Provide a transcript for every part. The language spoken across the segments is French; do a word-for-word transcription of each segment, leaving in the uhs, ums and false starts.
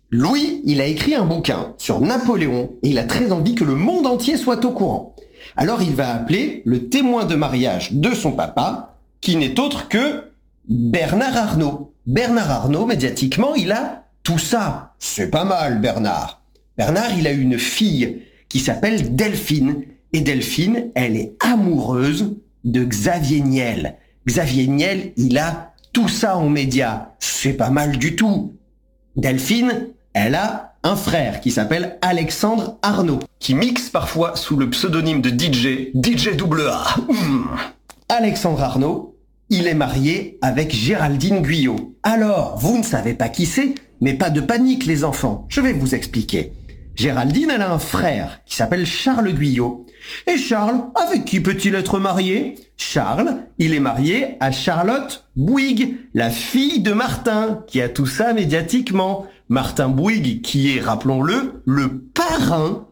Louis, il a écrit un bouquin sur Napoléon et il a très envie que le monde entier soit au courant. Alors il va appeler le témoin de mariage de son papa, qui n'est autre que Bernard Arnault. Bernard Arnault, médiatiquement, il a tout ça. C'est pas mal, Bernard. Bernard, il a une fille qui s'appelle Delphine. Et Delphine, elle est amoureuse de Xavier Niel. Xavier Niel, il a tout ça en médias. C'est pas mal du tout. Delphine, elle a un frère qui s'appelle Alexandre Arnault, qui mixe parfois sous le pseudonyme de D J, D J double A. Mmh. Alexandre Arnault, il est marié avec Géraldine Guyot. Alors, vous ne savez pas qui c'est, mais pas de panique les enfants, je vais vous expliquer. Géraldine, elle a un frère qui s'appelle Charles Guyot. Et Charles, avec qui peut-il être marié? Charles, il est marié à Charlotte Bouygues, la fille de Martin, qui a tout ça médiatiquement. Martin Bouygues, qui est, rappelons-le, le parrain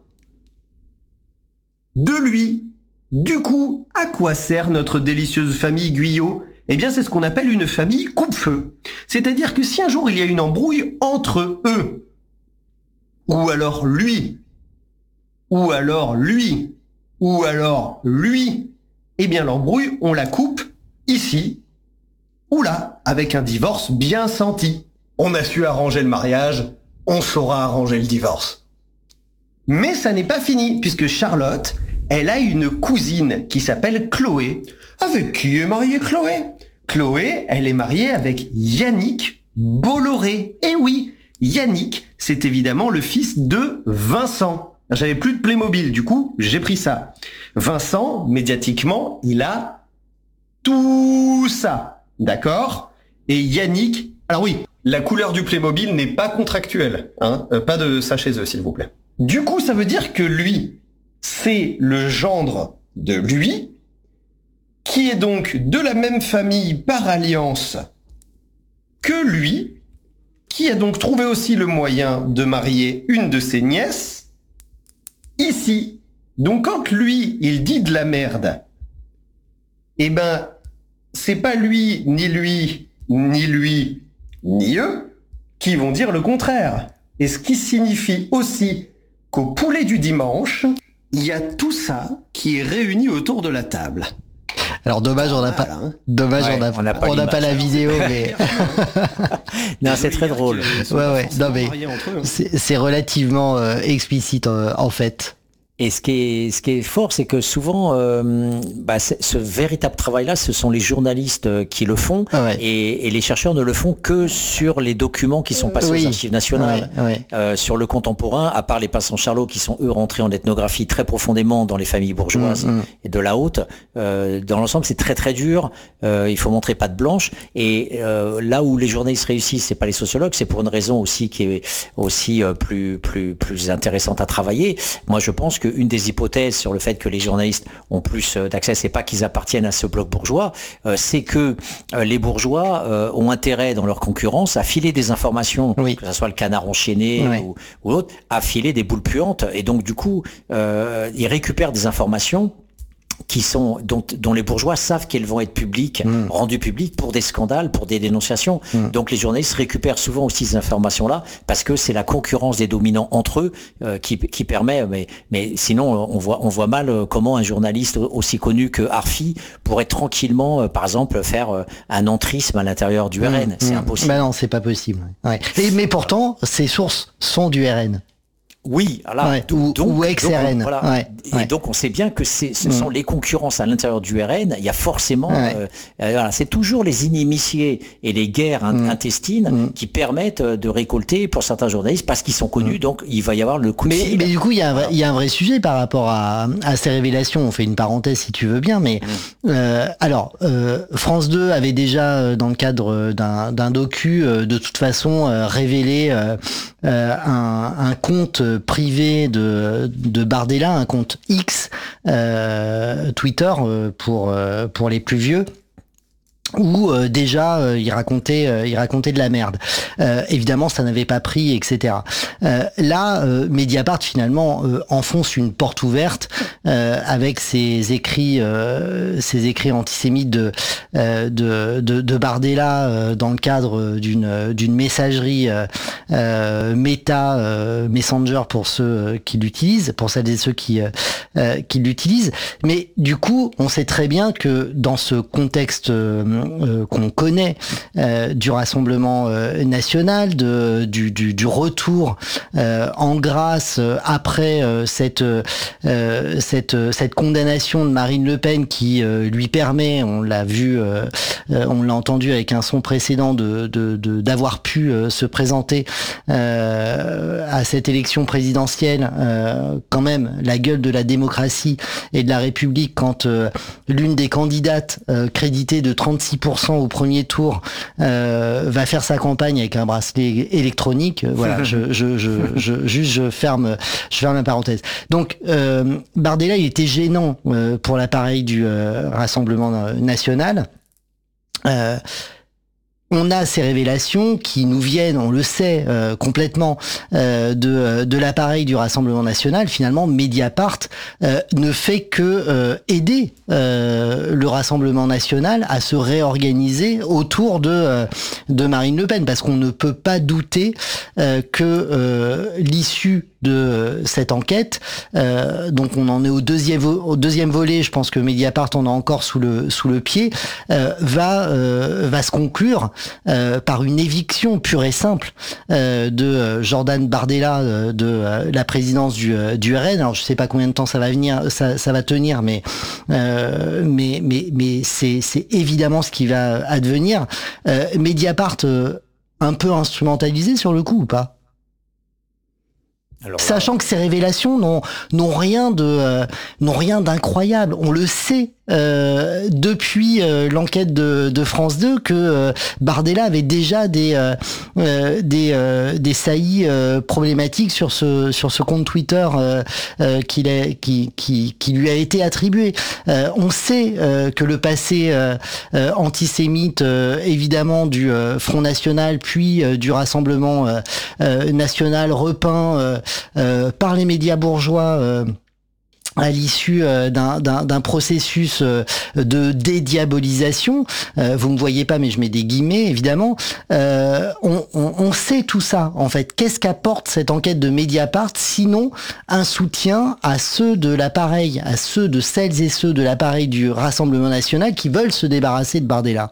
de lui. Du coup, à quoi sert notre délicieuse famille Guyot? Eh bien, c'est ce qu'on appelle une famille coupe-feu. C'est-à-dire que si un jour il y a une embrouille entre eux, ou alors lui, ou alors lui, ou alors lui, eh bien l'embrouille, on la coupe ici, ou là, avec un divorce bien senti. On a su arranger le mariage, on saura arranger le divorce. Mais ça n'est pas fini, puisque Charlotte, elle a une cousine qui s'appelle Chloé. Avec qui est mariée Chloé? Chloé, elle est mariée avec Yannick Bolloré. Eh oui, Yannick, c'est évidemment le fils de Vincent. J'avais plus de Playmobil, du coup, j'ai pris ça. Vincent, médiatiquement, il a tout ça. D'accord? Et Yannick, alors oui, la couleur du Playmobil n'est pas contractuelle, hein, euh, pas de ça chez eux, s'il vous plaît. Du coup, ça veut dire que lui, c'est le gendre de lui, qui est donc de la même famille par alliance que lui, qui a donc trouvé aussi le moyen de marier une de ses nièces, ici. Donc quand lui, il dit de la merde, eh ben, c'est pas lui, ni lui, ni lui, ni eux, qui vont dire le contraire. Et ce qui signifie aussi qu'au poulet du dimanche, il y a tout ça qui est réuni autour de la table. Alors dommage, on n'a pas, Voilà, hein. dommage, Ouais, on n'a on n'a pas on n'a pas la l'image. vidéo, mais Non, c'est très drôle. ouais, ouais, non mais c'est c'est relativement euh, explicite euh, en fait. Et ce qui est, ce qui est fort, c'est que souvent, euh, bah, c'est- ce véritable travail-là, ce sont les journalistes euh, qui le font, Ah ouais. et, et les chercheurs ne le font que sur les documents qui sont passés Oui. aux archives nationales. Ouais, ouais. Euh, sur le contemporain, à part les passants Charlot qui sont eux rentrés en ethnographie très profondément dans les familles bourgeoises Mm, mm. et de la haute, euh, dans l'ensemble c'est très très dur, euh, il faut montrer patte blanche, et euh, là où les journalistes réussissent, c'est pas les sociologues, c'est pour une raison aussi qui est aussi euh, plus plus plus intéressante à travailler. Moi je pense qu'une des hypothèses sur le fait que les journalistes ont plus euh, d'accès, c'est pas qu'ils appartiennent à ce bloc bourgeois, euh, c'est que euh, les bourgeois euh, ont intérêt dans leur concurrence à filer des informations, Oui. que ce soit le Canard enchaîné Ouais. ou, ou l'autre, à filer des boules puantes, et donc du coup euh, ils récupèrent des informations qui sont dont, dont les bourgeois savent qu'elles vont être publiques, Mm. rendues publiques pour des scandales, pour des dénonciations. Mm. Donc les journalistes récupèrent souvent aussi ces informations-là parce que c'est la concurrence des dominants entre eux euh, qui, qui permet. Mais, mais sinon, on voit, on voit mal euh, comment un journaliste aussi connu que Arfi pourrait tranquillement, euh, par exemple, faire euh, un entrisme à l'intérieur du R N. C'est Mm. impossible. Bah non, c'est pas possible. Ouais. Et, mais pourtant, ces sources sont du R N. Oui, voilà. Ouais, Donc- ou- donc- ou ex-R N. donc, voilà. Ouais, Et ouais. donc on sait bien que c'est, ce Mm. sont les concurrences à l'intérieur du R N. Il y a forcément, Ouais. euh, euh, voilà, c'est toujours les inimitiés et les guerres in- Mm. intestines Mm. qui permettent euh, de récolter pour certains journalistes parce qu'ils sont connus. Donc il va y avoir le coup de Mais, fil. mais du coup, il y, a un vrai- il y a un vrai sujet par rapport à, à ces révélations. On fait une parenthèse si tu veux bien, mais euh, alors euh, France deux avait déjà, euh, dans le cadre d'un, d'un docu, euh, de toute façon euh, révélé euh, euh, un, un compte privé de, de Bardella, un compte X, euh, Twitter euh, pour euh, pour les plus vieux. où euh, déjà euh, il racontait euh, il racontait de la merde. Euh, évidemment, ça n'avait pas pris, et cetera. Euh, là, euh, Mediapart finalement euh, enfonce une porte ouverte euh, avec ses écrits euh, ses écrits antisémites de euh, de, de de Bardella euh, dans le cadre d'une d'une messagerie euh, euh, Meta euh, Messenger pour ceux qui l'utilisent, pour celles et ceux qui euh, qui l'utilisent. Mais du coup, on sait très bien que dans ce contexte euh, Euh, qu'on connaît euh, du Rassemblement euh, national, de, du, du, du retour euh, en grâce euh, après euh, cette, euh, cette, cette condamnation de Marine Le Pen qui euh, lui permet, on l'a vu, euh, euh, on l'a entendu avec un son précédent, de, de, de, d'avoir pu euh, se présenter euh, à cette élection présidentielle, euh, quand même la gueule de la démocratie et de la République quand euh, l'une des candidates euh, créditée de trente-six pour cent au premier tour euh, va faire sa campagne avec un bracelet électronique. Voilà, je, je, je, je, juste je ferme, je ferme la parenthèse. Donc euh, Bardella, il était gênant euh, pour l'appareil du euh, Rassemblement national. Euh, On a ces révélations qui nous viennent, on le sait euh, complètement, euh, de, de l'appareil du Rassemblement national. Finalement, Mediapart euh, ne fait que euh, aider euh, le Rassemblement national à se réorganiser autour de, euh, de Marine Le Pen, parce qu'on ne peut pas douter euh, que euh, l'issue de cette enquête, euh, donc on en est au deuxième au deuxième volet, je pense que Mediapart en a encore sous le sous le pied, euh, va euh, va se conclure euh, par une éviction pure et simple euh, de Jordan Bardella euh, de euh, la présidence du euh, du R N. Alors je sais pas combien de temps ça va venir, ça ça va tenir, mais euh, mais mais mais c'est c'est évidemment ce qui va advenir. Euh, Mediapart euh, un peu instrumentalisé sur le coup ou pas? Alors, sachant là, que ces révélations n'ont n'ont rien de euh, n'ont rien d'incroyable, on le sait euh, depuis euh, l'enquête de, de France deux que euh, Bardella avait déjà des euh, euh, des euh, des saillies euh, problématiques sur ce sur ce compte Twitter euh, euh, qu'il est qui qui qui lui a été attribué. Euh, on sait euh, que le passé euh, euh, antisémite euh, évidemment du euh, Front National puis euh, du Rassemblement euh, euh, national repeint euh, Euh, par les médias bourgeois euh, à l'issue euh, d'un, d'un, d'un processus euh, de dédiabolisation. Euh, vous me voyez pas, mais je mets des guillemets, évidemment. Euh, on, on, on sait tout ça, en fait. Qu'est-ce qu'apporte cette enquête de Mediapart, sinon un soutien à ceux de l'appareil, à ceux de celles et ceux de l'appareil du Rassemblement national qui veulent se débarrasser de Bardella?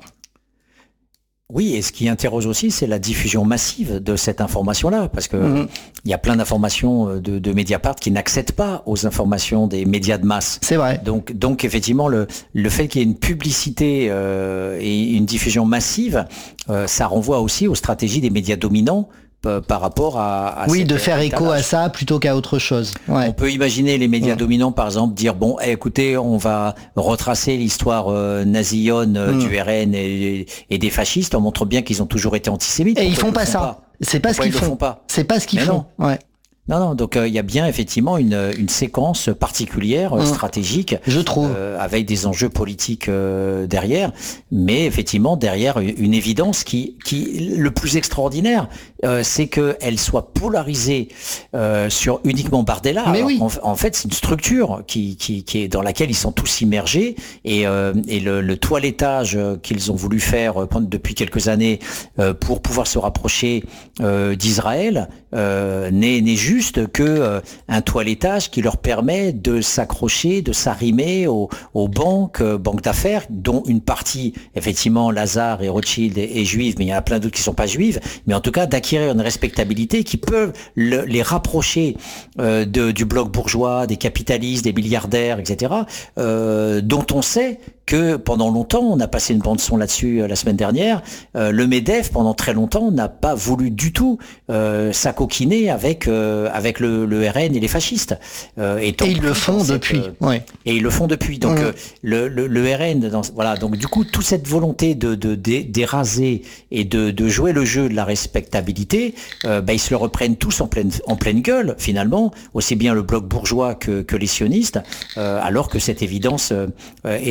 Oui, et ce qui interroge aussi, c'est la diffusion massive de cette information-là, parce que mmh. il y a plein d'informations de, de Mediapart qui n'accèdent pas aux informations des médias de masse. C'est vrai. Donc, donc effectivement, le, le fait qu'il y ait une publicité euh, et une diffusion massive, euh, ça renvoie aussi aux stratégies des médias dominants par rapport à, à oui, de faire écho à ça plutôt qu'à autre chose. Ouais. On peut imaginer les médias mmh. dominants, par exemple, dire bon, eh, écoutez, on va retracer l'histoire euh, nazillonne euh, mmh. du R N et, et des fascistes. On montre bien qu'ils ont toujours été antisémites. Et Pourquoi ils font ils pas ça. Pas C'est pas Pourquoi ce qu'ils font. font pas. C'est pas ce qu'ils Mais font. Non. Ouais. Non, non, donc il euh, y a bien effectivement une, une séquence particulière, mmh. stratégique, je trouve, euh, avec des enjeux politiques euh, derrière, mais effectivement derrière une, une évidence qui, qui, le plus extraordinaire, euh, c'est qu'elle soit polarisée euh, sur uniquement Bardella. Mais Alors, oui. en, en fait, c'est une structure qui, qui, qui est dans laquelle ils sont tous immergés, et, euh, et le, le toilettage qu'ils ont voulu faire depuis quelques années euh, pour pouvoir se rapprocher euh, d'Israël euh, n'est, n'est juste juste que euh, un toilettage qui leur permet de s'accrocher, de s'arrimer aux, aux banques, euh, banques d'affaires, dont une partie, effectivement, Lazare et Rothschild est, est juive, mais il y en a plein d'autres qui sont pas juives, mais en tout cas d'acquérir une respectabilité qui peut le, les rapprocher euh, de, du bloc bourgeois, des capitalistes, des milliardaires, et cetera, euh, dont on sait que pendant longtemps, on a passé une bande-son là-dessus euh, la semaine dernière, euh, le MEDEF, pendant très longtemps, n'a pas voulu du tout euh, s'acoquiner avec euh, avec le, le R N et les fascistes. Euh, et ils le font depuis. Euh, ouais. Et ils le font depuis. Donc mmh. euh, le, le, le R N, dans, voilà. Donc du coup, toute cette volonté de, de, de d'éraser et de, de jouer le jeu de la respectabilité, euh, bah, ils se le reprennent tous en pleine en pleine gueule finalement, aussi bien le bloc bourgeois que, que les sionistes, euh, alors que cette évidence euh, était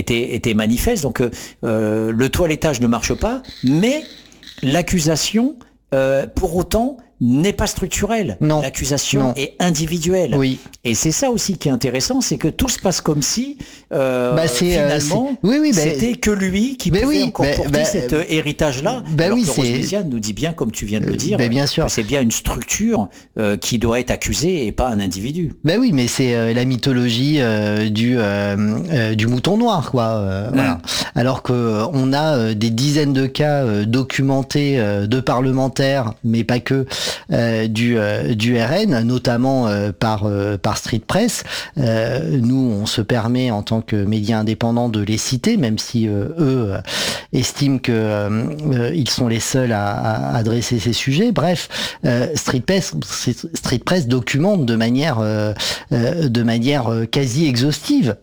était manifeste. Donc euh, le toilettage ne marche pas, mais l'accusation, euh, pour autant, n'est pas structurelle. Non. L'accusation Non. est individuelle. Oui. Et c'est ça aussi qui est intéressant, c'est que tout se passe comme si euh, Bah, c'est, euh, finalement c'est- oui, oui, bah, c'était que lui qui bah pouvait oui, encore bah, porter bah, cet euh, héritage-là. bah alors oui, que c'est- Rose Méziane nous dit bien, comme tu viens de le dire, bah, bien sûr. que c'est bien une structure euh, qui doit être accusée et pas un individu. Ben oui, mais c'est euh, la mythologie euh, du euh, euh, du mouton noir, quoi. euh, Mm. Voilà. Alors que euh, on a euh, des dizaines de cas euh, documentés euh, de parlementaires, mais pas que euh, du euh, du R N, notamment euh, par euh, par Street Press. Euh, nous, on se permet en tant que médias indépendants de les citer, même si euh, eux euh, estiment que euh, euh, ils sont les seuls à, à adresser ces sujets. Bref, euh, Street Press, Street Press documente de manière euh, euh, de manière euh, quasi exhaustive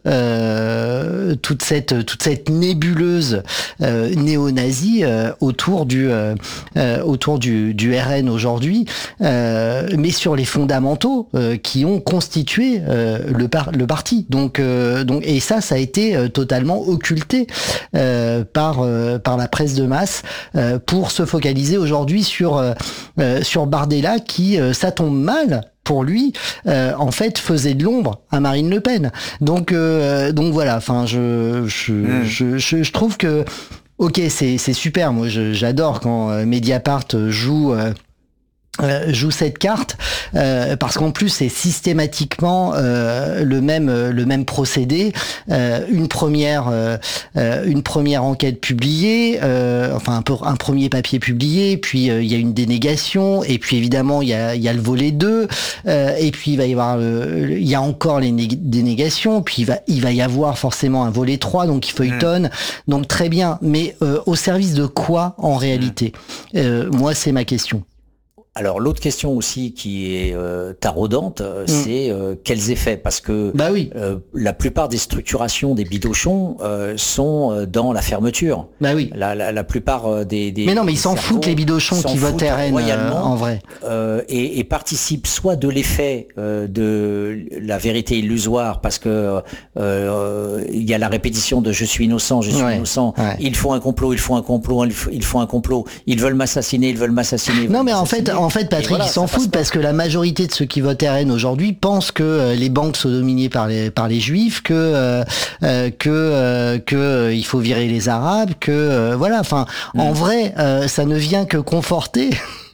euh, toute cette toute cette nébuleuse euh, néo-nazie euh, autour du euh, euh, autour du, du R N aujourd'hui, euh, mais sur les fondamentaux euh, qui ont constitué euh, le par le parti. Donc euh, donc et ça ça a été euh, totalement occulté euh, par euh, par la presse de masse euh, pour se focaliser aujourd'hui sur euh, euh, sur Bardella qui euh, ça tombe mal pour lui, euh, en fait, faisait de l'ombre à Marine Le Pen. Donc, euh, donc voilà. Enfin, je, je, Mm. je, je, je trouve que, ok, c'est, c'est super. Moi, je, j'adore quand euh, Mediapart joue. Euh, Euh, joue cette carte euh, parce qu'en plus c'est systématiquement euh, le même euh, le même procédé, euh, une première euh, euh, une première enquête publiée, euh, enfin un peu un premier papier publié, puis euh, il y a une dénégation et puis évidemment il y a il y a le volet deux euh, et puis il va y avoir le, il y a encore les né- dénégations, puis il va il va y avoir forcément un volet trois, donc il feuilletonne, mmh. donc très bien, mais euh, au service de quoi en réalité? euh, moi c'est ma question. Alors l'autre question aussi qui est euh, taraudante, euh, mm. c'est euh, quels effets, parce que bah oui. euh, la plupart des structurations des bidochons euh, sont euh, dans la fermeture. Bah oui. La, la, la plupart des, des mais non mais ils s'en foutent les bidochons qui votent R N euh, en vrai euh, et, et participent soit de l'effet euh, de la vérité illusoire parce que euh, il y a la répétition de je suis innocent, je suis ouais. innocent. Ouais. Ils font un complot, ils font un complot, ils font un complot. Ils veulent m'assassiner, ils veulent m'assassiner. Non mais en fait. En fait, Patrick, voilà, ils s'en foutent parce que la majorité de ceux qui votent R N aujourd'hui pensent que euh, les banques sont dominées par les par les juifs, que euh, euh, que euh, que euh, il faut virer les arabes, que euh, voilà. Enfin, mmh. en vrai, euh, ça ne vient que conforter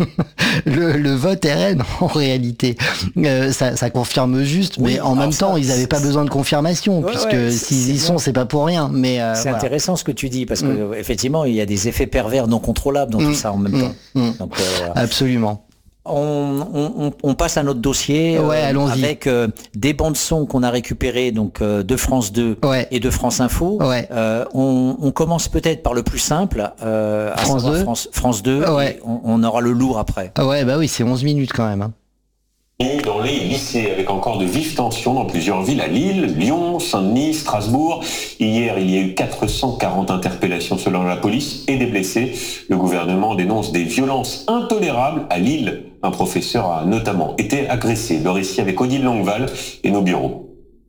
le, le vote R N en réalité. Euh, ça, ça confirme juste, oui, mais en même temps, ça, ils n'avaient pas besoin de confirmation ouais, puisque ouais, s'ils y sont, c'est pas pour rien. Mais euh, c'est voilà. intéressant ce que tu dis parce que mmh. effectivement, il y a des effets pervers non contrôlables dans mmh. tout ça en même mmh. temps. Mmh. Donc, euh, voilà. Absolument. On, on, on passe à notre dossier ouais, euh, avec euh, des bandes son qu'on a récupérées donc euh, de France deux ouais. et de France Info. Ouais. Euh, on, on commence peut-être par le plus simple, euh, à France deux. France, France deux. Ouais. Et on, on aura le lourd après. Ah ouais, bah oui, c'est onze minutes quand même. Hein. Dans les lycées, avec encore de vives tensions dans plusieurs villes à Lille, Lyon, Saint-Denis, Strasbourg. Hier, il y a eu quatre cent quarante interpellations selon la police et des blessés. Le gouvernement dénonce des violences intolérables à Lille. Un professeur a notamment été agressé. Le récit avec Odile Longueval et nos bureaux.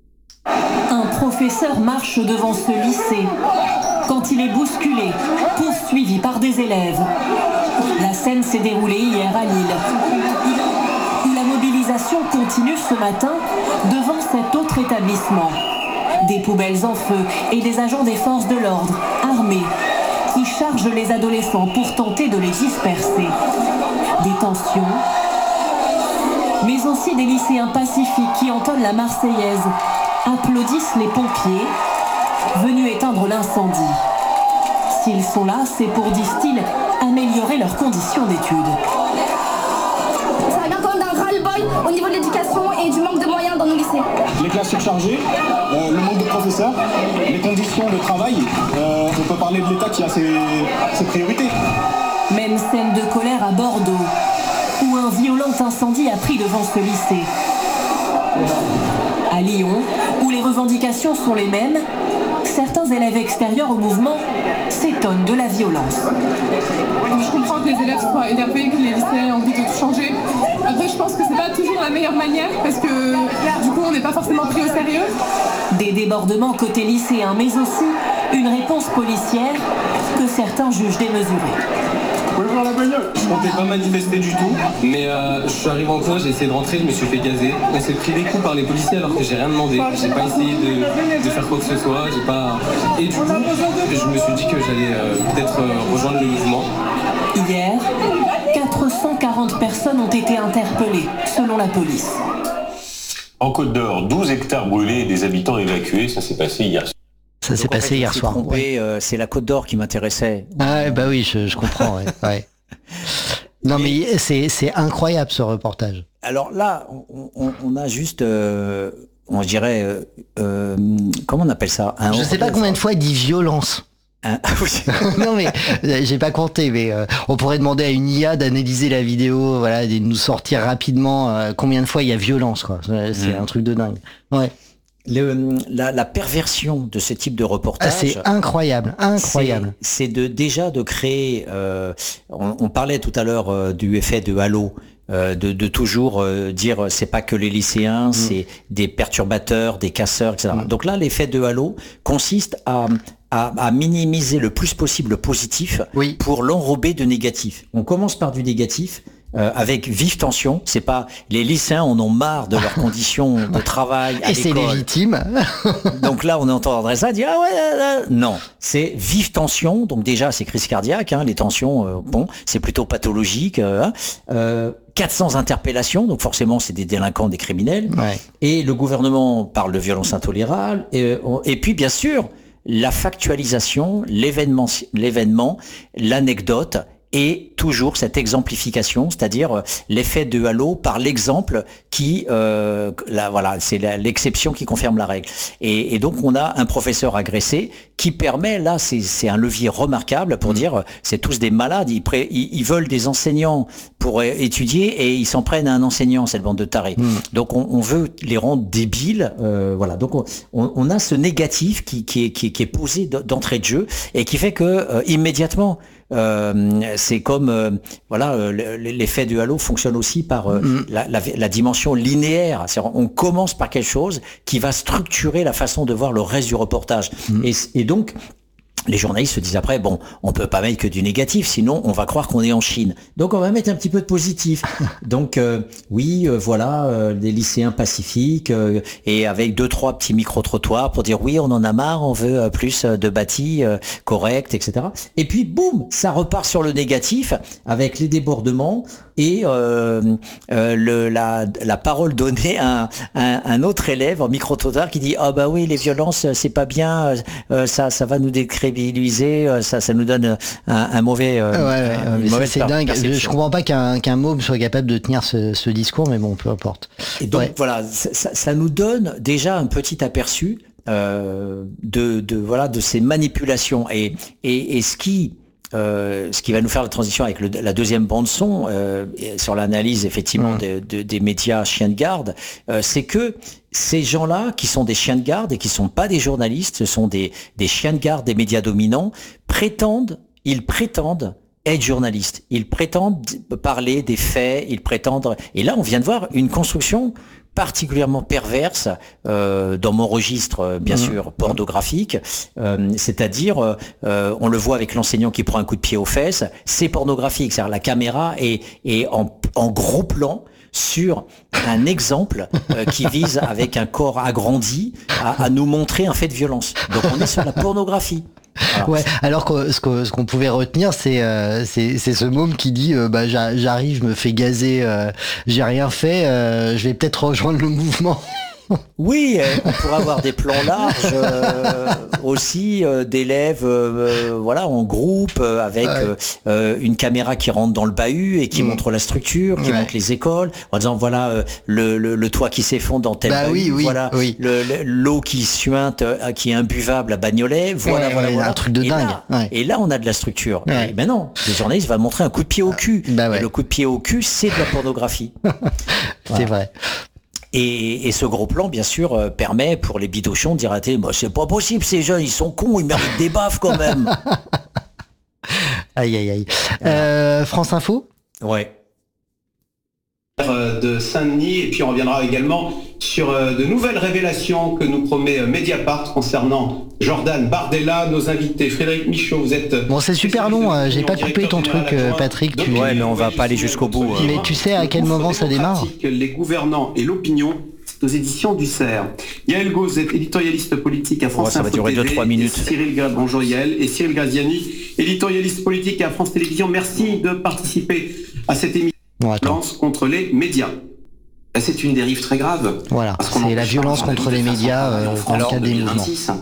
Un professeur marche devant ce lycée quand il est bousculé, poursuivi par des élèves. La scène s'est déroulée hier à Lille. La mobilisation continue ce matin devant cet autre établissement. Des poubelles en feu et des agents des forces de l'ordre, armés, qui chargent les adolescents pour tenter de les disperser. Des tensions, mais aussi des lycéens pacifiques qui entonnent la Marseillaise, applaudissent les pompiers, venus éteindre l'incendie. S'ils sont là, c'est pour, disent-ils, améliorer leurs conditions d'études. Au niveau de l'éducation et du manque de moyens dans nos lycées. Les classes surchargées, euh, le manque de professeurs, les conditions de travail, euh, on peut parler de l'État qui a ses, ses priorités. Même scène de colère à Bordeaux, où un violent incendie a pris devant ce lycée. À Lyon, où les revendications sont les mêmes, certains élèves extérieurs au mouvement s'étonnent de la violence. Je comprends que les élèves soient énervés, que les lycéens aient envie de tout changer. Après, je pense que c'est pas toujours la meilleure manière parce que du coup, on n'est pas forcément pris au sérieux. Des débordements côté lycéen, mais aussi une réponse policière que certains jugent démesurée. Je comptais pas manifester du tout, mais euh, je suis arrivé en cours, j'ai essayé de rentrer, je me suis fait gazer. On s'est pris des coups par les policiers alors que j'ai rien demandé. J'ai pas essayé de, de faire quoi que ce soit, j'ai pas. Et du coup, je me suis dit que j'allais euh, peut-être euh, rejoindre le mouvement. Hier, quatre cent quarante personnes ont été interpellées, selon la police. En Côte d'Or, douze hectares brûlés et des habitants évacués, ça s'est passé hier soir. Ça s'est passé en fait, hier soir. Trompé, ouais. euh, c'est la Côte d'Or qui m'intéressait. Ah bah oui, je, je comprends. Ouais, ouais. Non mais, mais c'est c'est incroyable ce reportage. Alors là, on, on, on a juste, euh, on dirait, euh, euh, comment on appelle ça un Je sais pas combien de fois il dit violence. Un... non mais j'ai pas compté, mais euh, on pourrait demander à une I A d'analyser la vidéo, voilà, de nous sortir rapidement euh, combien de fois il y a violence, quoi. C'est mmh. un truc de dingue. Ouais. Le, la, la perversion de ce type de reportage, ah, c'est incroyable, incroyable. C'est de déjà de créer. Euh, on, on parlait tout à l'heure euh, du effet de halo, euh, de, de toujours euh, dire c'est pas que les lycéens, mmh. c'est des perturbateurs, des casseurs, et cetera. Mmh. Donc là, l'effet de halo consiste à À, à minimiser le plus possible le positif oui. pour l'enrober de négatif. On commence par du négatif. Euh, avec vive tension, c'est pas les lycéens en ont marre de leurs conditions de travail à et c'est légitime. Donc là, on entendrait ça dire ah ouais, là, là. Non, c'est vive tension. Donc déjà, c'est crise cardiaque. Hein, les tensions, euh, bon, c'est plutôt pathologique. Euh, euh, quatre cents interpellations, donc forcément, c'est des délinquants, des criminels. Ouais. Et le gouvernement parle de violence intolérable. Et, et puis, bien sûr, la factualisation, l'événement, l'événement, l'anecdote. Et toujours cette exemplification, c'est-à-dire l'effet de halo par l'exemple qui, euh, la, voilà, c'est la, l'exception qui confirme la règle. Et, et donc on a un professeur agressé qui permet, là, c'est, c'est un levier remarquable pour mmh. dire, c'est tous des malades, ils, pré, ils, ils veulent des enseignants pour étudier et ils s'en prennent à un enseignant, cette bande de tarés. Mmh. Donc on, on veut les rendre débiles, euh, voilà. Donc on, on a ce négatif qui, qui, est, qui, qui est posé d'entrée de jeu et qui fait que euh, immédiatement. Euh, c'est comme euh, voilà euh, l'effet du halo fonctionne aussi par euh, mmh. la, la, la dimension linéaire. C'est-à-dire, on commence par quelque chose qui va structurer la façon de voir le reste du reportage. Mmh. Et, et donc les journalistes se disent après, bon, on peut pas mettre que du négatif, sinon on va croire qu'on est en Chine. Donc on va mettre un petit peu de positif. Donc euh, oui, euh, voilà, euh, des lycéens pacifiques euh, et avec deux trois petits micro-trottoirs pour dire oui, on en a marre, on veut euh, plus de bâtis euh, corrects, et cetera. Et puis boum, ça repart sur le négatif avec les débordements et euh, euh, le, la, la parole donnée à un, un, un autre élève en micro-trottoir qui dit ah oh bah oui, les violences c'est pas bien, euh, ça ça va nous décrédibiliser, ça ça nous donne un, un mauvais euh, ouais, un, mais ça, c'est dingue. Je, je comprends pas qu'un qu'un môme soit capable de tenir ce, ce discours, mais bon, peu importe. Et donc ouais. voilà, ça, ça nous donne déjà un petit aperçu euh, de, de voilà de ces manipulations et et, et ce qui Euh, ce qui va nous faire la transition avec le, la deuxième bande son euh, sur l'analyse effectivement mmh. de, de, des médias chiens de garde, euh, c'est que ces gens-là qui sont des chiens de garde et qui sont pas des journalistes, ce sont des, des chiens de garde des médias dominants, prétendent, ils prétendent être journalistes, ils prétendent parler des faits, ils prétendent, et là on vient de voir une construction particulièrement perverse euh, dans mon registre, bien mmh. sûr, pornographique, euh, c'est-à-dire, euh, on le voit avec l'enseignant qui prend un coup de pied aux fesses, c'est pornographique, c'est-à-dire la caméra est, est en, en gros plan sur un exemple euh, qui vise, avec un corps agrandi, à, à nous montrer un fait de violence. Donc on est sur la pornographie. Alors, ouais, alors que ce qu'on ce qu'on pouvait retenir, c'est euh, c'est c'est ce môme qui dit euh, bah j'arrive, je me fais gazer, euh, j'ai rien fait, euh, je vais peut-être rejoindre le mouvement. Oui, on pourrait avoir des plans larges euh, aussi euh, d'élèves, euh, voilà, en groupe euh, avec ouais. euh, une caméra qui rentre dans le bahut et qui mmh. montre la structure, qui ouais. montre les écoles, en disant voilà euh, le, le le toit qui s'effondre dans tel bah, bahut, oui, oui, voilà oui. Le, le, l'eau qui suinte, euh, qui est imbuvable à Bagnolet, voilà, ouais, voilà, ouais, voilà. Un truc de et dingue. Là, ouais. Et là, on a de la structure. Ouais. Et ben non, le journaliste va montrer un coup de pied au cul. Bah ouais. Et le coup de pied au cul, c'est de la pornographie. C'est voilà. vrai. Et, et ce gros plan, bien sûr, euh, permet pour les bidochons de dire à télé, bah, c'est pas possible, ces jeunes, ils sont cons, ils méritent des baffes quand même. Aïe, aïe, aïe. Euh, France Info ? Ouais. De Saint-Denis, et puis on reviendra également sur de nouvelles révélations que nous promet Mediapart concernant Jordan Bardella. Nos invités, Frédéric Michaud, vous êtes... Bon, c'est super long, euh, j'ai pas coupé ton truc, euh, Patrick. Tu... Ouais, mais on va pas aller jusqu'au bout. Mais hein. Tu sais à quel moment ça démarre ? Les gouvernants et l'opinion, c'est aux éditions du C E R. Yael Gauz est éditorialiste politique à France ouais, ça va Info durer deux trois minutes. Cyril Gra... Bonjour Yael. Et Cyril Graziani, éditorialiste politique à France Télévisions. Merci de participer à cette émission. Bon, violence contre les médias. C'est une dérive très grave. Voilà, c'est la violence contre les médias euh, dans le cadre des mouvements.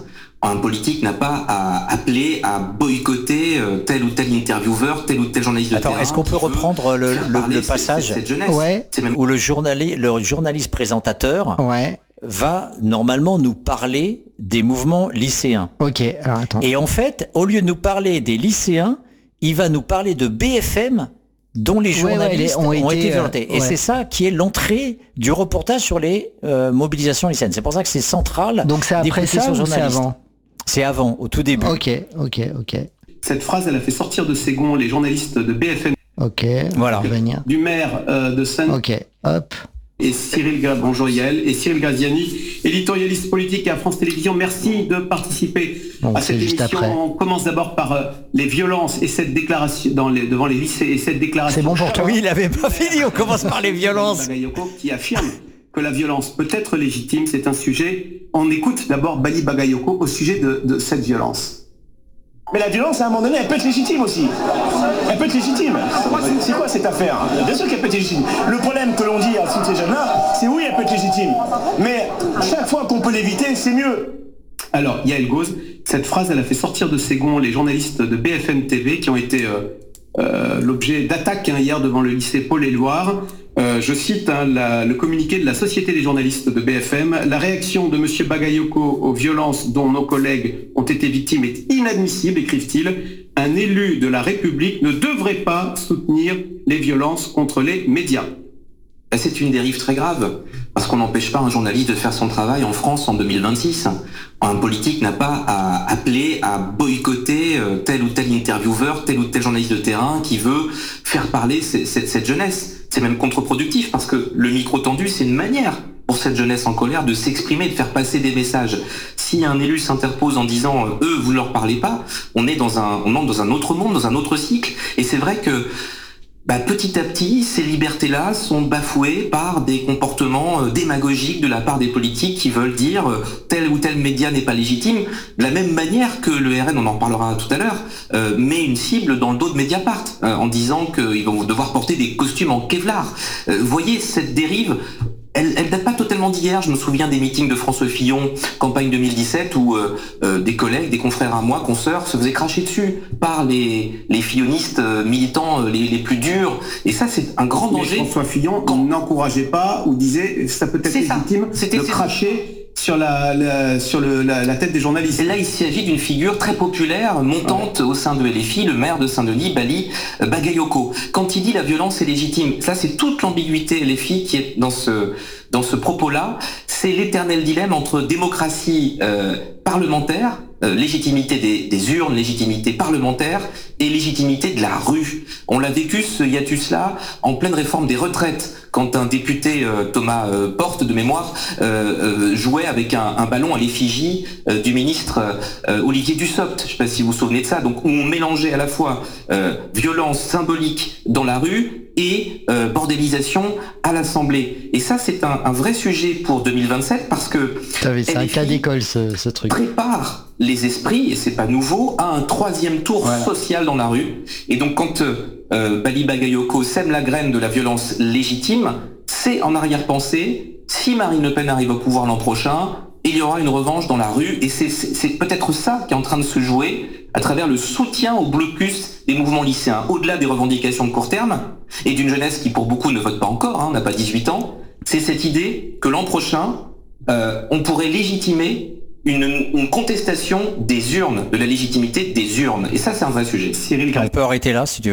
Un politique n'a pas à appeler à boycotter tel ou tel intervieweur, tel ou tel journaliste de Attends, terrain. Est-ce qu'on peut reprendre le, le, le passage cette, cette ouais. même... où le, journali... le journaliste présentateur ouais. va normalement nous parler des mouvements lycéens. Ok, alors attends. Et en fait, au lieu de nous parler des lycéens, il va nous parler de B F M dont les journalistes ouais, ouais, ont, ont été violentés. Euh, et ouais. c'est ça qui est l'entrée du reportage sur les euh, mobilisations lycéennes. C'est pour ça que c'est central. Donc c'est après ça ou c'est avant ? C'est avant, au tout début. Ok, ok, ok. Cette phrase, elle a fait sortir de ses gonds les journalistes de B F M. Ok, voilà. Du maire euh, de Saint... Ok, hop. Et Cyril Gra... Bonjour Yael. Et Cyril Graziani, éditorialiste politique à France Télévisions. Merci de participer bon, à cette émission. Après. On commence d'abord par euh, les violences et cette déclaration dans les, devant les lycées et cette déclaration. C'est bon pour toi. Oui, il avait pas fini. On commence par les violences. Bagayoko qui affirme que la violence peut être légitime. C'est un sujet. On écoute d'abord Bali Bagayoko au sujet de, de cette violence. Mais la violence, à un moment donné, elle peut être légitime aussi. Elle peut être légitime. C'est quoi cette affaire ? Bien sûr qu'elle peut être légitime. Le problème que l'on dit à tous ces jeunes-là, c'est oui, elle peut être légitime. Mais chaque fois qu'on peut l'éviter, c'est mieux. Alors, Yael Gauz, cette phrase, elle a fait sortir de ses gonds les journalistes de B F M T V qui ont été euh, euh, l'objet d'attaques hein, hier devant le lycée Paul-Éluard. Euh, je cite hein, la, le communiqué de la Société des journalistes de B F M. La réaction de M. Bagayoko aux violences dont nos collègues ont été victimes est inadmissible, écrivent-ils. Un élu de la République ne devrait pas soutenir les violences contre les médias. C'est une dérive très grave, parce qu'on n'empêche pas un journaliste de faire son travail en France en deux mille vingt-six. Un politique n'a pas à appeler à boycotter tel ou tel intervieweur, tel ou tel journaliste de terrain qui veut faire parler cette, cette jeunesse. C'est même contre-productif, parce que le micro tendu, c'est une manière pour cette jeunesse en colère de s'exprimer, de faire passer des messages. Si un élu s'interpose en disant « eux, vous ne leur parlez pas », on est dans un, on entre dans un autre monde, dans un autre cycle. Et c'est vrai que Bah, petit à petit, ces libertés-là sont bafouées par des comportements euh, démagogiques de la part des politiques qui veulent dire euh, tel ou tel média n'est pas légitime, de la même manière que le R N, on en parlera tout à l'heure, euh, met une cible dans le dos de Mediapart, euh, en disant qu'ils vont devoir porter des costumes en Kevlar. Euh, voyez, cette dérive, elle, elle date pas totalement d'hier. Je me souviens des meetings de François Fillon, campagne deux mille dix-sept, où euh, euh, des collègues, des confrères à moi, consoeurs, se faisaient cracher dessus par les, les fillonistes euh, militants euh, les, les plus durs. Et ça, c'est un grand danger. Mais François Fillon quand... n'encourageait pas ou disait ça peut être c'est légitime ça. de cracher sur la, la sur le, la, la tête des journalistes. Et là, il s'agit d'une figure très populaire, montante ouais. au sein de L F I, le maire de Saint-Denis, Bali Bagayoko. Quand il dit la violence est légitime, ça c'est toute l'ambiguïté L F I qui est dans ce dans ce propos-là. C'est l'éternel dilemme entre démocratie euh, parlementaire, euh, légitimité des, des urnes, légitimité parlementaire et légitimité de la rue. On l'a vécu ce hiatus-là en pleine réforme des retraites, quand un député, euh, Thomas euh, Porte, de mémoire, euh, euh, jouait avec un, un ballon à l'effigie euh, du ministre euh, Olivier Dussopt. Je ne sais pas si vous vous souvenez de ça. Donc, où on mélangeait à la fois euh, violence symbolique dans la rue et euh, bordélisation à l'Assemblée. Et ça, c'est un, un vrai sujet pour deux mille vingt-sept, parce que c'est un cas d'école, ce, ce truc. Prépare les esprits, et c'est pas nouveau, à un troisième tour voilà. social dans la rue. Et donc, quand euh, Bali Bagayoko sème la graine de la violence légitime, c'est en arrière-pensée, si Marine Le Pen arrive au pouvoir l'an prochain, il y aura une revanche dans la rue, et c'est, c'est, c'est peut-être ça qui est en train de se jouer à travers le soutien au blocus des mouvements lycéens, au-delà des revendications de court terme, et d'une jeunesse qui pour beaucoup ne vote pas encore, hein, n'a pas dixhuit ans. C'est cette idée que l'an prochain, euh, on pourrait légitimer une, une contestation des urnes, de la légitimité des urnes. Et ça, c'est un vrai sujet. Cyril, on peut arrêter là, si tu veux.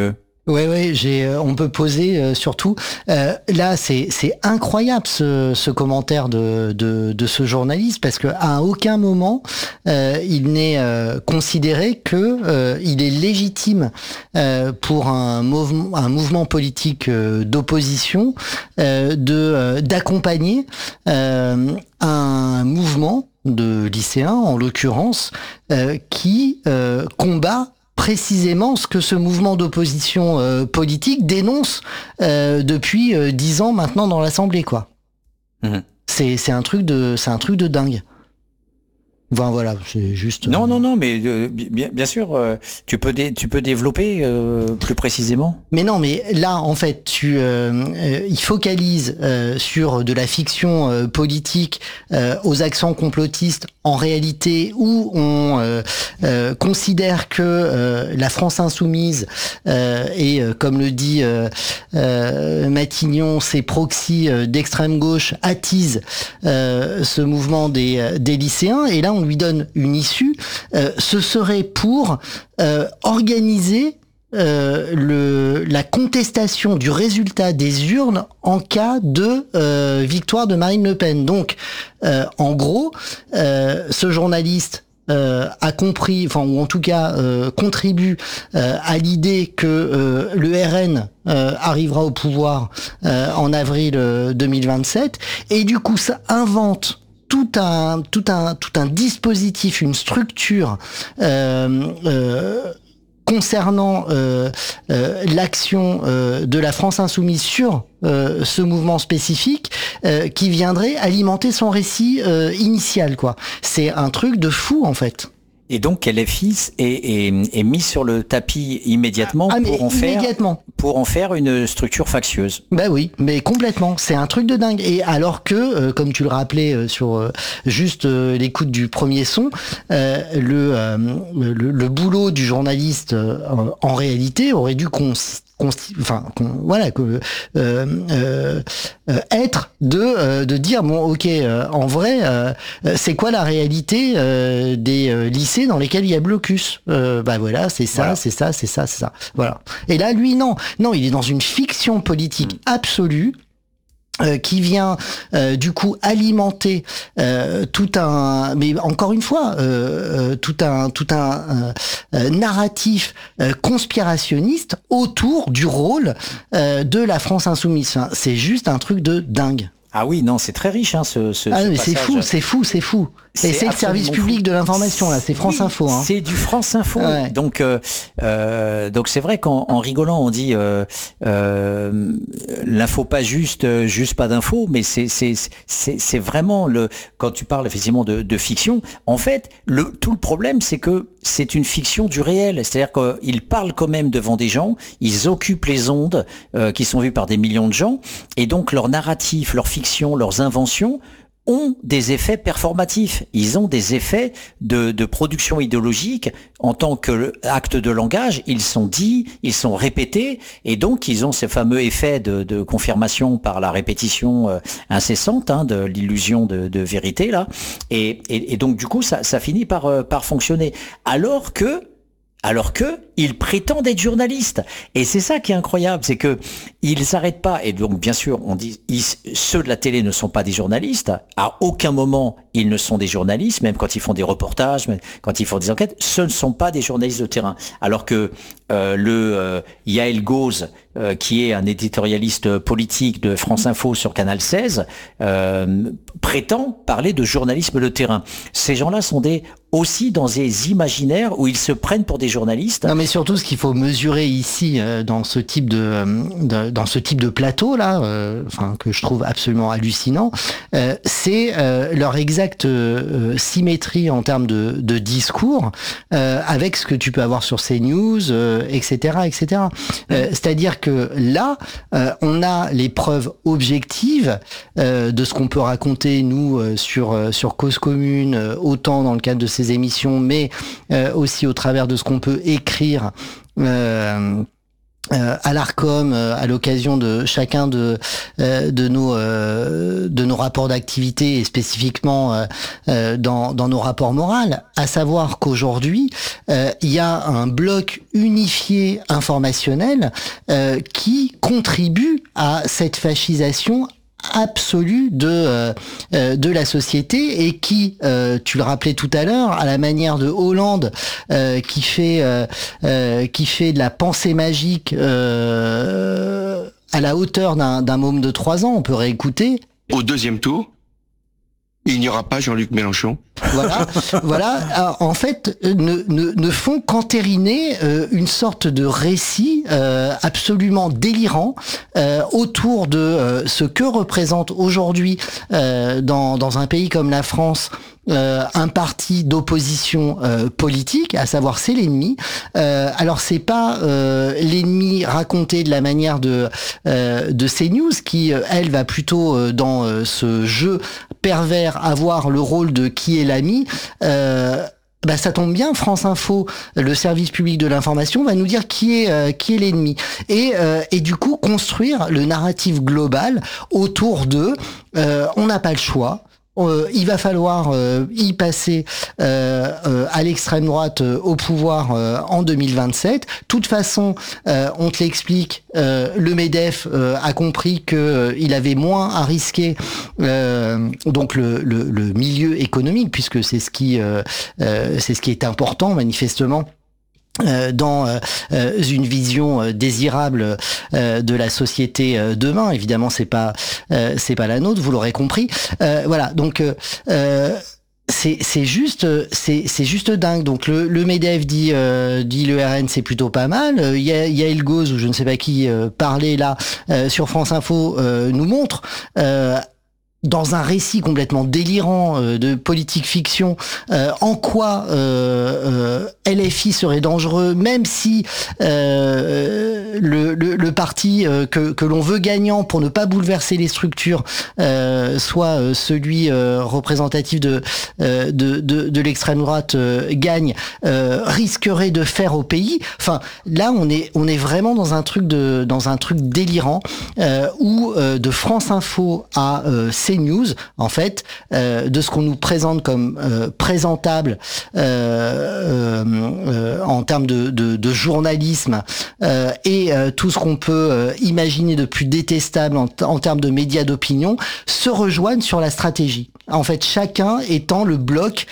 Ouais, ouais, j'ai, euh, on peut poser euh, surtout. Euh, là, c'est c'est incroyable ce, ce commentaire de, de de ce journaliste parce que à aucun moment euh, il n'est euh, considéré que euh, il est légitime euh, pour un mouvement un mouvement politique euh, d'opposition euh, de euh, d'accompagner euh, un mouvement de lycéens en l'occurrence euh, qui euh, combat précisément ce que ce mouvement d'opposition euh, politique dénonce euh, depuis euh, dix ans maintenant dans l'Assemblée, quoi. Mmh. C'est c'est un truc de c'est un truc de dingue. Enfin, voilà, c'est juste. Non, non, non, mais euh, bien, bien sûr, euh, tu peux dé, tu peux développer euh, plus précisément. Mais non, mais là, en fait, tu, euh, euh, il focalise euh, sur de la fiction euh, politique euh, aux accents complotistes, en réalité, où on euh, euh, considère que euh, la France insoumise euh, et, euh, comme le dit euh, euh, Matignon, ses proxys euh, d'extrême gauche attisent euh, ce mouvement des, des lycéens. Et là, on lui donne une issue, euh, ce serait pour euh, organiser euh, le, la contestation du résultat des urnes en cas de euh, victoire de Marine Le Pen. Donc, euh, en gros, euh, ce journaliste euh, a compris, enfin ou en tout cas euh, contribue euh, à l'idée que euh, le R N euh, arrivera au pouvoir euh, en avril euh, deux mille vingt-sept, et du coup, ça invente tout un tout un tout un dispositif, une structure euh, euh, concernant euh, euh, l'action euh, de la France insoumise sur euh, ce mouvement spécifique euh, qui viendrait alimenter son récit euh, initial, quoi. C'est un truc de fou, en fait. Et donc, L F I est, est, est mis sur le tapis immédiatement, ah, pour, en immédiatement. Faire, pour en faire une structure factieuse. Bah oui, mais complètement. C'est un truc de dingue. Et alors que, euh, comme tu le rappelais euh, sur euh, juste euh, l'écoute du premier son, euh, le, euh, le, le boulot du journaliste, euh, en réalité, aurait dû consister enfin voilà que euh, euh, euh, être de euh, de dire bon ok euh, en vrai euh, c'est quoi la réalité euh, des euh, lycées dans lesquels il y a blocus, euh, bah voilà c'est ça voilà. c'est ça c'est ça c'est ça voilà. Et là lui non non il est dans une fiction politique absolue. Euh, qui vient euh, du coup alimenter euh, tout un, mais encore une fois, euh, tout un tout un euh, narratif euh, conspirationniste autour du rôle euh, de la France insoumise. Enfin, c'est juste un truc de dingue. Ah oui, non, c'est très riche, hein, ce, ce, ah, ce mais c'est fou, c'est fou, c'est fou. Et c'est le service public fou. de l'information, là, c'est France oui, Info. Hein. C'est du France Info. Ouais. Donc, euh, euh, donc c'est vrai qu'en en rigolant, on dit euh, euh, l'info pas juste, juste pas d'info, mais c'est c'est c'est c'est vraiment le quand tu parles effectivement de, de fiction. En fait, le tout le problème, c'est que c'est une fiction du réel. C'est-à-dire qu'ils parlent quand même devant des gens, ils occupent les ondes euh, qui sont vues par des millions de gens, et donc leur narratif, leur fiction, leurs inventions ont des effets performatifs. Ils ont des effets de, de production idéologique en tant qu'acte de langage. Ils sont dits, ils sont répétés, et donc ils ont ces fameux effets de, de confirmation par la répétition euh, incessante, hein, de l'illusion de, de vérité là. Et, et, et donc du coup, ça, ça finit par, euh, par fonctionner. Alors que Alors que ils prétendent être journalistes. Et c'est ça qui est incroyable, c'est que ils s'arrêtent pas. Et donc, bien sûr, on dit, ils, ceux de la télé ne sont pas des journalistes. À aucun moment, ils ne sont des journalistes, même quand ils font des reportages, même quand ils font des enquêtes, ce ne sont pas des journalistes de terrain. Alors que euh, le euh, Yael Gauze, euh, qui est un éditorialiste politique de France Info sur Canal seize, euh, prétend parler de journalisme de terrain. Ces gens-là sont des aussi dans des imaginaires où ils se prennent pour des journalistes. Non, mais surtout, ce qu'il faut mesurer ici, euh, dans ce type de, de dans ce type de plateau là, euh, enfin que je trouve absolument hallucinant, euh, c'est euh, leur exacte euh, symétrie en termes de, de discours euh, avec ce que tu peux avoir sur CNews, euh, et cetera, et cetera. Euh, c'est-à-dire que là, euh, on a les preuves objectives euh, de ce qu'on peut raconter nous euh, sur euh, sur Cause Commune, euh, autant dans le cadre de ces émissions, mais euh, aussi au travers de ce qu'on peut écrire euh, Euh, à l'Arcom, euh, à l'occasion de chacun de euh, de nos euh, de nos rapports d'activité et spécifiquement euh, euh, dans dans nos rapports moraux, à savoir qu'aujourd'hui euh, il y a un bloc unifié informationnel euh, qui contribue à cette fascisation absolue de euh, euh, de la société et qui, euh, tu le rappelais tout à l'heure, à la manière de Hollande euh, qui fait euh, euh, qui fait de la pensée magique euh, à la hauteur d'un d'un môme de trois ans, on peut réécouter. Au deuxième tour, il n'y aura pas Jean-Luc Mélenchon. Voilà, voilà. Alors, en fait, ne, ne, ne font qu'entériner euh, une sorte de récit euh, absolument délirant euh, autour de euh, ce que représente aujourd'hui euh, dans, dans un pays comme la France euh, un parti d'opposition euh, politique, à savoir c'est l'ennemi. Euh, alors c'est pas euh, l'ennemi raconté de la manière de euh, de CNews qui euh, elle va plutôt euh, dans euh, ce jeu pervers avoir le rôle de qui est l'ami. Euh, bah ça tombe bien, France Info, le service public de l'information, va nous dire qui est euh, qui est l'ennemi et euh, et du coup construire le narratif global autour de euh, on n'a pas le choix. Euh, il va falloir euh, y passer euh, euh, à l'extrême droite euh, au pouvoir euh, en deux mille vingt-sept. De toute façon, euh, on te l'explique, euh, le MEDEF euh, a compris que euh, il avait moins à risquer, euh, donc le, le, le milieu économique, puisque c'est ce qui euh, euh, c'est ce qui est important manifestement. Euh, dans euh, une vision euh, désirable euh, de la société euh, demain. Évidemment, c'est pas euh, c'est pas la nôtre, vous l'aurez compris. Euh, voilà, donc euh, euh, c'est c'est juste c'est c'est juste dingue. Donc le le MEDEF dit euh, dit le R N c'est plutôt pas mal. Il y a il y a Elgoz ou je ne sais pas qui euh, parlait là euh, sur France Info euh, nous montre. Euh, dans un récit complètement délirant euh, de politique fiction, euh, en quoi euh, euh, L F I serait dangereux, même si euh, le, le, le parti euh, que, que l'on veut gagnant pour ne pas bouleverser les structures euh, soit euh, celui euh, représentatif de, euh, de, de, de l'extrême droite euh, gagne, euh, risquerait de faire au pays. Enfin, là, on est, on est vraiment dans un truc de, dans un truc délirant euh, où euh, de France Info à euh, CNews, en fait, euh, de ce qu'on nous présente comme euh, présentable euh, euh, en termes de, de, de journalisme euh, et euh, tout ce qu'on peut euh, imaginer de plus détestable en, en termes de médias d'opinion, se rejoignent sur la stratégie. En fait, chacun étant le bloc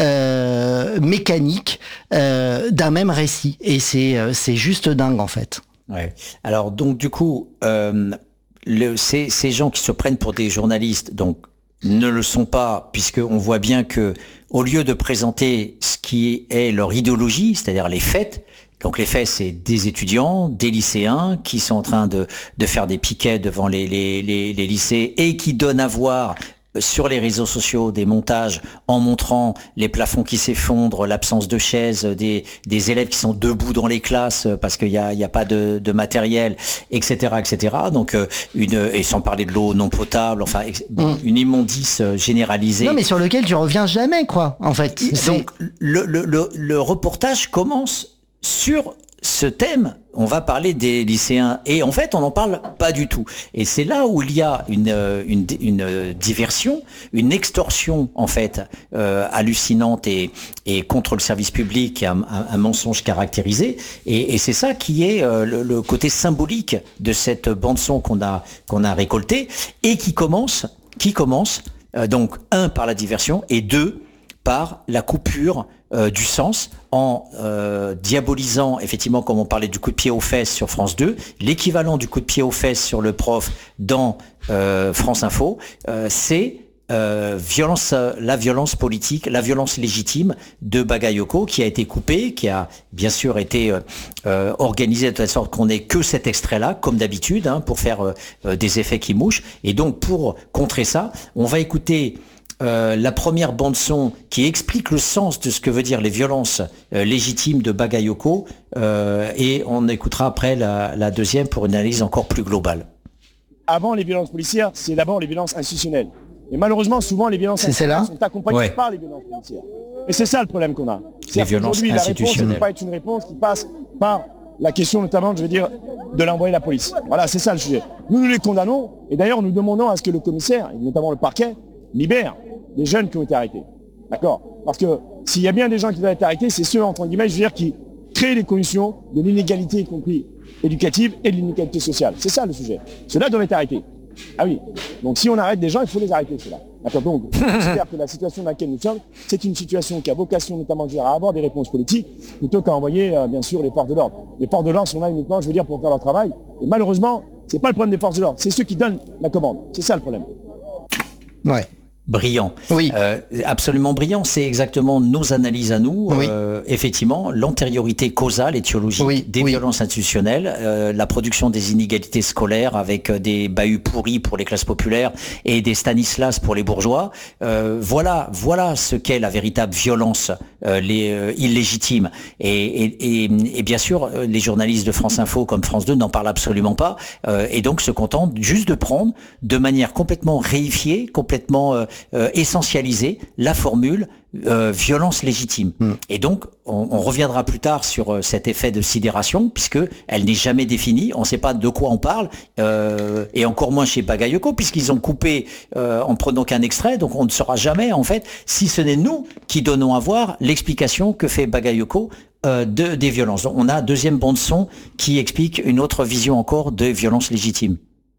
euh, mécanique euh, d'un même récit. Et c'est, euh, c'est juste dingue, en fait. Ouais. Alors, donc, du coup... Euh... Le, ces, ces gens qui se prennent pour des journalistes, donc ne le sont pas, puisqu'on voit bien que au lieu de présenter ce qui est leur idéologie, c'est-à-dire les faits, donc les faits, c'est des étudiants, des lycéens qui sont en train de, de faire des piquets devant les, les, les, les lycées et qui donnent à voir sur les réseaux sociaux des montages en montrant les plafonds qui s'effondrent, l'absence de chaises, des, des élèves qui sont debout dans les classes parce qu'il y a, il y a pas de, de matériel, et cetera, et cetera. Donc une et sans parler de l'eau non potable, enfin mmh. une immondice généralisée. Non, mais sur lequel tu reviens jamais, quoi. En fait. Donc le, le, le, le reportage commence sur ce thème. On va parler des lycéens et en fait on n'en parle pas du tout. Et c'est là où il y a une, une, une diversion, une extorsion en fait euh, hallucinante et, et contre le service public, un, un, un mensonge caractérisé. Et, et c'est ça qui est euh, le, le côté symbolique de cette bande son qu'on a qu'on a récoltée et qui commence qui commence euh, donc un par la diversion et deux par la coupure euh, du sens en euh, diabolisant, effectivement, comme on parlait du coup de pied aux fesses sur France deux, l'équivalent du coup de pied aux fesses sur le prof dans euh, France Info, euh, c'est euh, violence, euh, la violence politique, la violence légitime de Bagayoko qui a été coupée, qui a bien sûr été euh, euh, organisée de telle sorte qu'on n'ait que cet extrait-là, comme d'habitude, hein, pour faire euh, des effets qui mouchent. Et donc, pour contrer ça, on va écouter... Euh, la première bande-son qui explique le sens de ce que veut dire les violences euh, légitimes de Bagayoko euh, et on écoutera après la, la deuxième pour une analyse encore plus globale. Avant les violences policières, c'est d'abord les violences institutionnelles. Et malheureusement, souvent, les violences institutionnelles sont accompagnées ouais. par les violences policières. Et c'est ça le problème qu'on a. Les violences institutionnelles. La réponse ne peut pas être une réponse qui passe par la question notamment, je veux dire, de l'envoyer la police. Voilà, c'est ça le sujet. Nous, nous les condamnons, et d'ailleurs, nous demandons à ce que le commissaire, et notamment le parquet, libère les jeunes qui ont été arrêtés. D'accord ? Parce que s'il y a bien des gens qui doivent être arrêtés, c'est ceux, entre guillemets, je veux dire, qui créent les conditions de l'inégalité, y compris éducative, et de l'inégalité sociale. C'est ça le sujet. Ceux-là doivent être arrêtés. Ah oui. Donc si on arrête des gens, il faut les arrêter, ceux-là. D'accord. Donc, j'espère que la situation dans laquelle nous sommes, c'est une situation qui a vocation notamment à avoir des réponses politiques, plutôt qu'à envoyer, euh, bien sûr, les forces de l'ordre. Les forces de l'ordre sont là uniquement, je veux dire, pour faire leur travail. Et malheureusement, c'est pas le problème des forces de l'ordre, c'est ceux qui donnent la commande. C'est ça le problème. Ouais. Brillant. Oui. Euh, absolument brillant. C'est exactement nos analyses à nous. Oui. Euh, effectivement, l'antériorité causale, étiologique oui. des oui. violences institutionnelles, euh, la production des inégalités scolaires avec des bahuts pourris pour les classes populaires et des Stanislas pour les bourgeois. Euh, voilà, voilà ce qu'est la véritable violence euh, les, euh, illégitime. Et, et, et, et bien sûr, les journalistes de France Info comme France deux n'en parlent absolument pas euh, et donc se contentent juste de prendre de manière complètement réifiée, complètement euh, Euh, essentialiser la formule euh, violence légitime. Mm. Et donc, on, on reviendra plus tard sur euh, cet effet de sidération, puisque elle n'est jamais définie. On ne sait pas de quoi on parle, euh, et encore moins chez Bagayoko, puisqu'ils ont coupé euh, en prenant qu'un extrait. Donc, on ne saura jamais, en fait, si ce n'est nous qui donnons à voir l'explication que fait Bagayoko euh, de, des violences. Donc, on a un deuxième bande son qui explique une autre vision encore de violence légitime.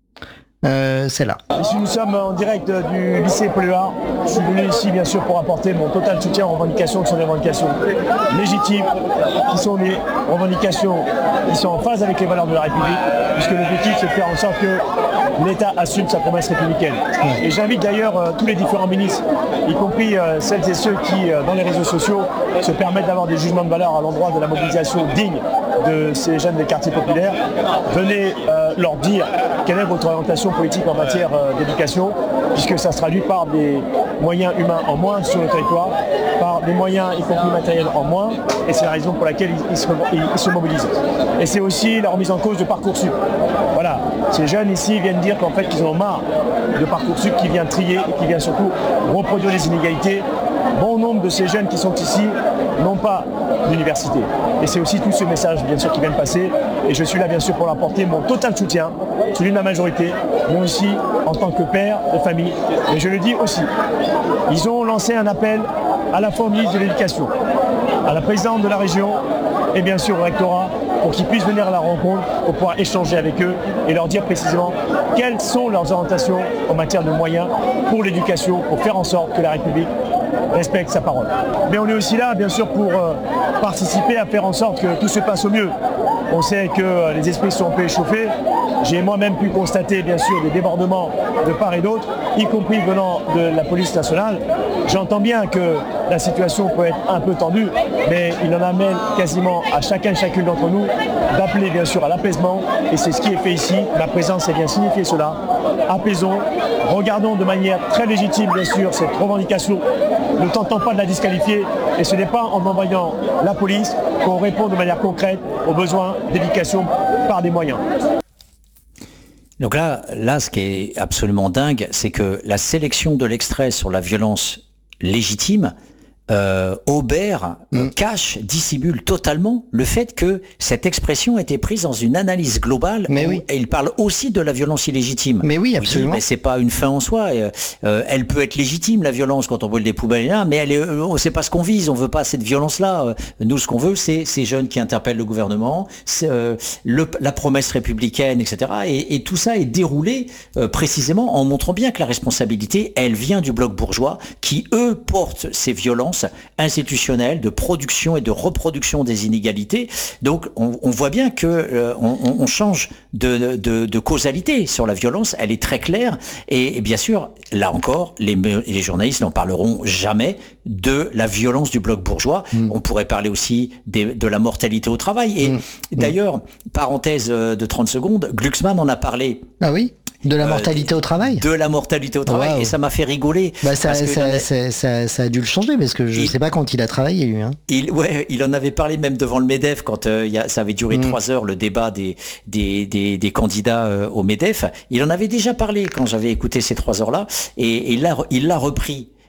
Euh, c'est là. Ici, nous sommes en direct du lycée Paul Éluard. Je suis venu ici, bien sûr, pour apporter mon total soutien aux revendications qui sont des revendications légitimes, qui sont des revendications qui sont en phase avec les valeurs de la République, puisque l'objectif, c'est de faire en sorte que l'État assume sa promesse républicaine. Et j'invite d'ailleurs euh, tous les différents ministres, y compris euh, celles et ceux qui, euh, dans les réseaux sociaux, se permettent d'avoir des jugements de valeur à l'endroit de la mobilisation digne de ces jeunes des quartiers populaires. Venez euh, leur dire quelle est votre orientation politique en matière euh, d'éducation, puisque ça se traduit par des moyens humains en moins sur le territoire, par des moyens, y compris matériels, en moins, et c'est la raison pour laquelle ils, ils, se, ils, ils se mobilisent. Et c'est aussi la remise en cause de Parcoursup. Voilà, ces jeunes ici viennent dire qu'en fait, qu'ils en ont marre de Parcoursup qui vient trier et qui vient surtout reproduire les inégalités. Bon nombre de ces jeunes qui sont ici n'ont pas d'université. Et c'est aussi tout ce message, bien sûr, qui vient de passer. Et je suis là, bien sûr, pour leur apporter mon total soutien, celui de la majorité, mais aussi en tant que père de famille. Et je le dis aussi, ils ont lancé un appel à la fois au ministre de l'Éducation, à la présidente de la région et bien sûr au rectorat, pour qu'ils puissent venir à la rencontre, pour pouvoir échanger avec eux et leur dire précisément quelles sont leurs orientations en matière de moyens pour l'éducation, pour faire en sorte que la République respecte sa parole. Mais on est aussi là, bien sûr, pour euh, participer à faire en sorte que tout se passe au mieux. On sait que euh, les esprits sont un peu échauffés. J'ai moi-même pu constater, bien sûr, des débordements de part et d'autre, y compris venant de la police nationale. J'entends bien que la situation peut être un peu tendue, mais il en amène quasiment à chacun et chacune d'entre nous d'appeler, bien sûr, à l'apaisement. Et c'est ce qui est fait ici. Ma présence est bien signifiée cela. Apaisons, regardons de manière très légitime, bien sûr, cette revendication. Ne tentons pas de la disqualifier, et ce n'est pas en envoyant la police qu'on répond de manière concrète aux besoins d'éducation par des moyens. Donc là, là, ce qui est absolument dingue, c'est que la sélection de l'extrait sur la violence légitime, euh, Aubert mm. cache, dissimule totalement le fait que cette expression a été prise dans une analyse globale. Mais oui. Et il parle aussi de la violence illégitime. Mais oui, absolument. Oui, mais c'est pas une fin en soi. Euh, euh, elle peut être légitime, la violence, quand on brûle des poubelles, là, mais elle est, euh, c'est pas ce qu'on vise. On veut pas cette violence-là. Euh, nous, ce qu'on veut, c'est ces jeunes qui interpellent le gouvernement, c'est, euh, le, la promesse républicaine, et cetera. Et, et tout ça est déroulé euh, précisément en montrant bien que la responsabilité, elle vient du bloc bourgeois, qui eux portent ces violences institutionnelle, de production et de reproduction des inégalités. Donc on, on voit bien que euh, on, on change de, de, de causalité sur la violence, elle est très claire et, et bien sûr, là encore, les, les journalistes n'en parleront jamais de la violence du bloc bourgeois. Mmh. On pourrait parler aussi des, de la mortalité au travail. Et mmh. d'ailleurs, parenthèse de trente secondes, Glucksmann en a parlé. Ah oui ? De la mortalité euh, au travail De la mortalité au travail, wow. Et ça m'a fait rigoler. Bah ça, ça, a... ça, ça, ça a dû le changer, parce que je ne sais pas quand il a travaillé, lui. Hein. Il, ouais, il en avait parlé même devant le MEDEF, quand euh, y a, ça avait duré mmh. trois heures, le débat des, des, des, des candidats euh, au MEDEF. Il en avait déjà parlé quand j'avais écouté ces trois heures-là, et, et là, il l'a repris.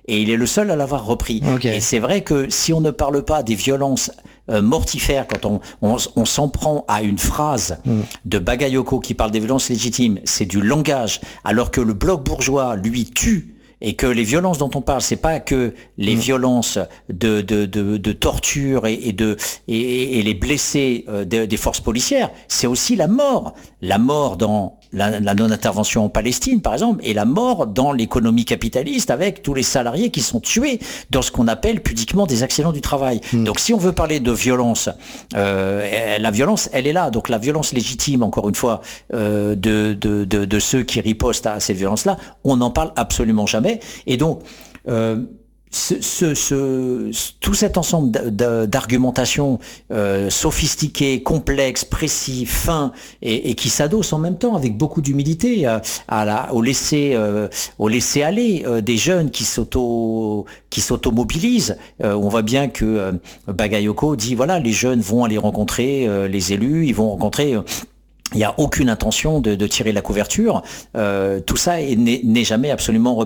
et il est le seul à l'avoir repris. Okay. Et c'est vrai que si on ne parle pas des violences euh, mortifères, quand on, on, on s'en prend à une phrase mm. de Bagayoko qui parle des violences légitimes, c'est du langage, alors que le bloc bourgeois, lui, tue. Et que les violences dont on parle, c'est pas que les mmh. violences de, de, de, de torture et, et, de, et, et les blessés euh, de, des forces policières, c'est aussi la mort. La mort dans la, la non-intervention en Palestine, par exemple, et la mort dans l'économie capitaliste avec tous les salariés qui sont tués dans ce qu'on appelle pudiquement des accidents du travail. Mmh. Donc si on veut parler de violence, euh, la violence, elle est là. Donc la violence légitime, encore une fois, euh, de, de, de, de ceux qui ripostent à ces violences-là, on n'en parle absolument jamais. Et donc, euh, ce, ce, ce, tout cet ensemble d'argumentation euh, sophistiquée, complexe, précis, fin, et, et qui s'adosse en même temps avec beaucoup d'humilité à, à la, au laisser, euh, au laisser aller euh, des jeunes qui s'auto, qui s'automobilisent. Euh, on voit bien que euh, Bagayoko dit voilà, les jeunes vont aller rencontrer euh, les élus, ils vont rencontrer. Euh, Il n'y a aucune intention de, de tirer la couverture. Euh, tout ça n'est jamais absolument